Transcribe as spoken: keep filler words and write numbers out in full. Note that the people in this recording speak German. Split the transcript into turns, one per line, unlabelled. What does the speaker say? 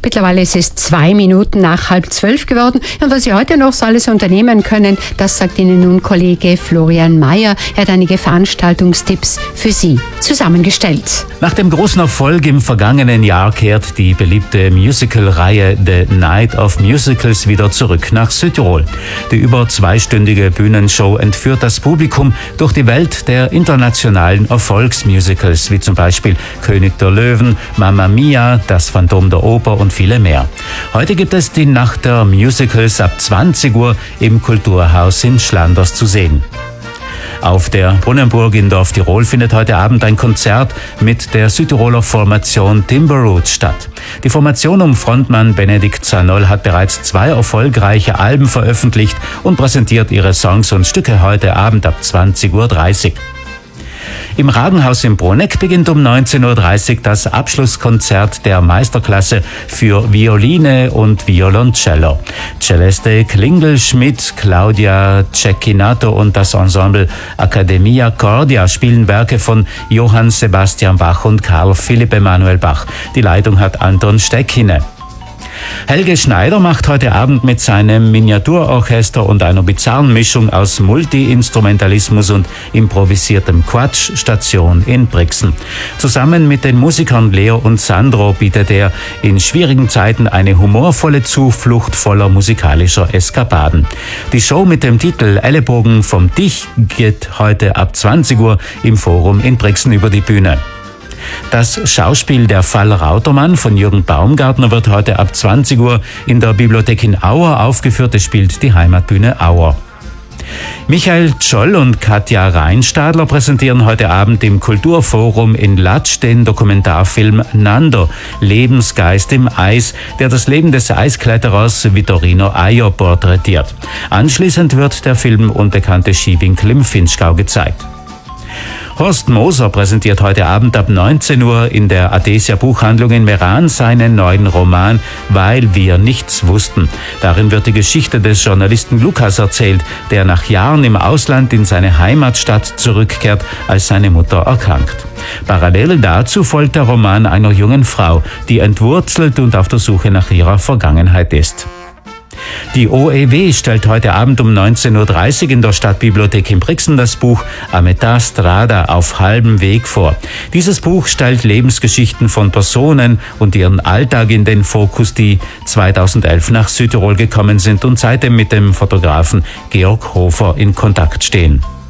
Mittlerweile ist es zwei Minuten nach halb zwölf geworden. Und was Sie heute noch so alles unternehmen können, das sagt Ihnen nun Kollege Florian Mayer. Er hat einige Veranstaltungstipps für Sie zusammengestellt.
Nach dem großen Erfolg im vergangenen Jahr kehrt die beliebte Musical-Reihe The Night of Musicals wieder zurück nach Südtirol. Die über zweistündige Bühnenshow entführt das Publikum durch die Welt der internationalen Erfolgsmusicals, wie zum Beispiel König der Löwen, Mamma Mia, Das Phantom der Oper und viele mehr. Heute gibt es die Nacht der Musicals ab zwanzig Uhr im Kulturhaus in Schlanders zu sehen. Auf der Brunnenburg in Dorf Tirol findet heute Abend ein Konzert mit der Südtiroler Formation Timberroots statt. Die Formation um Frontmann Benedikt Zanoll hat bereits zwei erfolgreiche Alben veröffentlicht und präsentiert ihre Songs und Stücke heute Abend ab zwanzig Uhr dreißig. Im Ragenhaus in Bruneck beginnt um neunzehn Uhr dreißig das Abschlusskonzert der Meisterklasse für Violine und Violoncello. Celeste Klingel-Schmidt, Claudia Cecchinato und das Ensemble Academia Cordia spielen Werke von Johann Sebastian Bach und Karl Philipp Emanuel Bach. Die Leitung hat Anton Steck inne. Helge Schneider macht heute Abend mit seinem Miniaturorchester und einer bizarren Mischung aus Multi-Instrumentalismus und improvisiertem Quatsch Station in Brixen. Zusammen mit den Musikern Leo und Sandro bietet er in schwierigen Zeiten eine humorvolle Zuflucht voller musikalischer Eskapaden. Die Show mit dem Titel Ellenbogen vom Dich geht heute ab zwanzig Uhr im Forum in Brixen über die Bühne. Das Schauspiel Der Fall Rautermann von Jürgen Baumgartner wird heute ab zwanzig Uhr in der Bibliothek in Auer aufgeführt. Es spielt die Heimatbühne Auer. Michael Tscholl und Katja Reinstadler präsentieren heute Abend im Kulturforum in Latsch den Dokumentarfilm Nando, Lebensgeist im Eis, der das Leben des Eiskletterers Vittorino Aio porträtiert. Anschließend wird der Film Unbekannte Skiwinkel im Vinschgau gezeigt. Horst Moser präsentiert heute Abend ab neunzehn Uhr in der Adesia Buchhandlung in Meran seinen neuen Roman Weil wir nichts wussten. Darin wird die Geschichte des Journalisten Lukas erzählt, der nach Jahren im Ausland in seine Heimatstadt zurückkehrt, als seine Mutter erkrankt. Parallel dazu folgt der Roman einer jungen Frau, die entwurzelt und auf der Suche nach ihrer Vergangenheit ist. Die O E W stellt heute Abend um neunzehn Uhr dreißig in der Stadtbibliothek in Brixen das Buch A metà strada, auf halbem Weg vor. Dieses Buch stellt Lebensgeschichten von Personen und ihren Alltag in den Fokus, die zweitausendelf nach Südtirol gekommen sind und seitdem mit dem Fotografen Georg Hofer in Kontakt stehen.